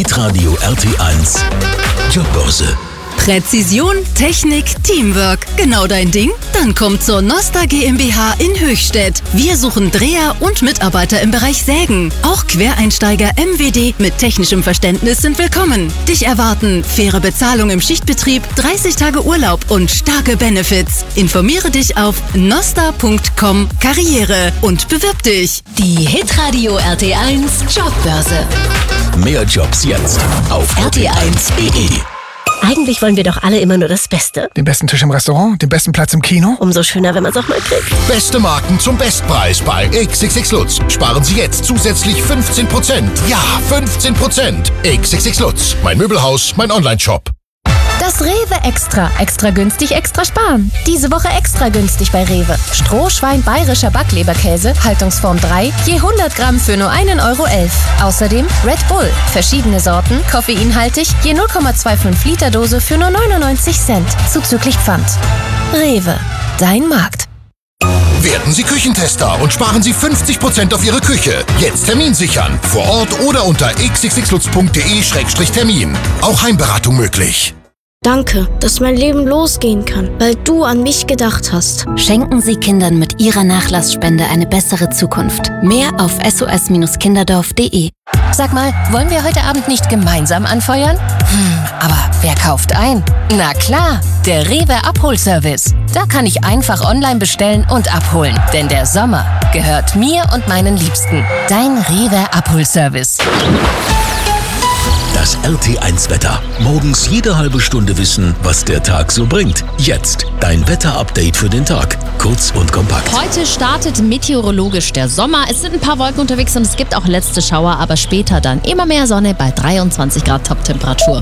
Hitradio RT1 Jobbörse. Präzision, Technik, Teamwork. Genau dein Ding? Dann komm zur Nosta GmbH in Höchstädt. Wir suchen Dreher und Mitarbeiter im Bereich Sägen. Auch Quereinsteiger MWD mit technischem Verständnis sind willkommen. Dich erwarten faire Bezahlung im Schichtbetrieb, 30 Tage Urlaub und starke Benefits. Informiere dich auf nosta.com Karriere und bewirb dich. Die Hitradio RT1 Jobbörse. Mehr Jobs jetzt auf rt1.de. Eigentlich wollen wir doch alle immer nur das Beste. Den besten Tisch im Restaurant, den besten Platz im Kino. Umso schöner, wenn man es auch mal kriegt. Beste Marken zum Bestpreis bei XXX Lutz. Sparen Sie jetzt zusätzlich 15%. Ja, 15%. XXX Lutz. Mein Möbelhaus, mein Onlineshop. Das Rewe Extra. Extra günstig, extra sparen. Diese Woche extra günstig bei Rewe. Strohschwein bayerischer Backleberkäse, Haltungsform 3, je 100 Gramm für nur 1,11 Euro. Außerdem Red Bull, verschiedene Sorten, koffeinhaltig, je 0,25 Liter Dose für nur 99 Cent, zuzüglich Pfand. Rewe, dein Markt. Werden Sie Küchentester und sparen Sie 50% auf Ihre Küche. Jetzt Termin sichern. Vor Ort oder unter xxxlutz.de/termin. Auch Heimberatung möglich. Danke, dass mein Leben losgehen kann, weil du an mich gedacht hast. Schenken Sie Kindern mit Ihrer Nachlassspende eine bessere Zukunft. Mehr auf sos-kinderdorf.de. Sag mal, wollen wir heute Abend nicht gemeinsam anfeuern? Aber wer kauft ein? Na klar, der Rewe Abholservice. Da kann ich einfach online bestellen und abholen. Denn der Sommer gehört mir und meinen Liebsten. Dein Rewe Abholservice. Das RT1-Wetter. Morgens jede halbe Stunde wissen, was der Tag so bringt. Jetzt dein Wetterupdate für den Tag. Kurz und kompakt. Heute startet meteorologisch der Sommer. Es sind ein paar Wolken unterwegs und es gibt auch letzte Schauer, aber später dann immer mehr Sonne bei 23 Grad Toptemperatur.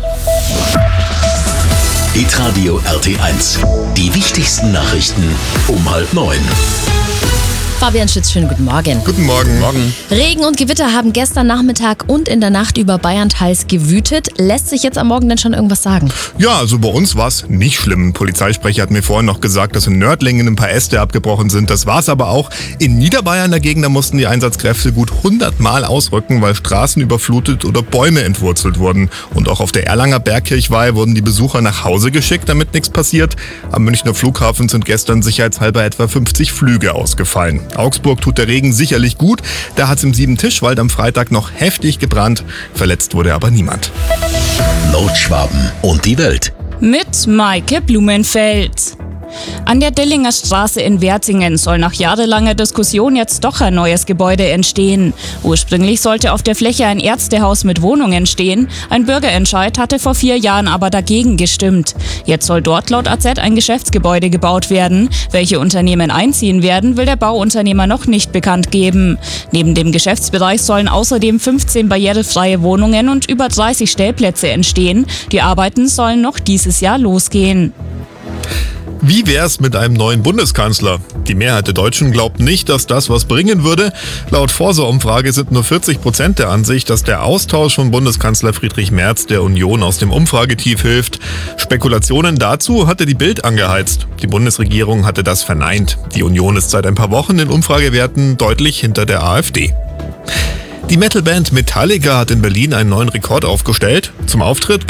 Hitradio RT1. Die wichtigsten Nachrichten um 8:30. Fabian Schütz, schönen guten Morgen. Guten Morgen. Regen und Gewitter haben gestern Nachmittag und in der Nacht über Bayern teils gewütet. Lässt sich jetzt am Morgen denn schon irgendwas sagen? Ja, also bei uns war es nicht schlimm. Ein Polizeisprecher hat mir vorhin noch gesagt, dass in Nördlingen ein paar Äste abgebrochen sind. Das war's aber auch. In Niederbayern dagegen, da mussten die Einsatzkräfte gut 100 Mal ausrücken, weil Straßen überflutet oder Bäume entwurzelt wurden. Und auch auf der Erlanger Bergkirchweih wurden die Besucher nach Hause geschickt, damit nichts passiert. Am Münchner Flughafen sind gestern sicherheitshalber etwa 50 Flüge ausgefallen. Augsburg tut der Regen sicherlich gut. Da hat es im Siebentischwald am Freitag noch heftig gebrannt. Verletzt wurde aber niemand. Nordschwaben und die Welt. Mit Maike Blumenfeld. An der Dellinger Straße in Wertingen soll nach jahrelanger Diskussion jetzt doch ein neues Gebäude entstehen. Ursprünglich sollte auf der Fläche ein Ärztehaus mit Wohnungen stehen. Ein Bürgerentscheid hatte vor 4 Jahren aber dagegen gestimmt. Jetzt soll dort laut AZ ein Geschäftsgebäude gebaut werden. Welche Unternehmen einziehen werden, will der Bauunternehmer noch nicht bekannt geben. Neben dem Geschäftsbereich sollen außerdem 15 barrierefreie Wohnungen und über 30 Stellplätze entstehen. Die Arbeiten sollen noch dieses Jahr losgehen. Wie wär's mit einem neuen Bundeskanzler? Die Mehrheit der Deutschen glaubt nicht, dass das was bringen würde. Laut Forsa-Umfrage sind nur 40% der Ansicht, dass der Austausch von Bundeskanzler Friedrich Merz der Union aus dem Umfragetief hilft. Spekulationen dazu hatte die Bild angeheizt. Die Bundesregierung hatte das verneint. Die Union ist seit ein paar Wochen in Umfragewerten deutlich hinter der AfD. Die Metalband Metallica hat in Berlin einen neuen Rekord aufgestellt. Zum Auftritt